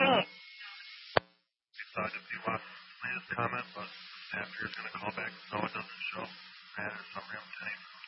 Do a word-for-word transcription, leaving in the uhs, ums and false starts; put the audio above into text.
We thought if you want to leave a comment, but after you're going to call back, no, it doesn't show. Man, there's something I'm saying.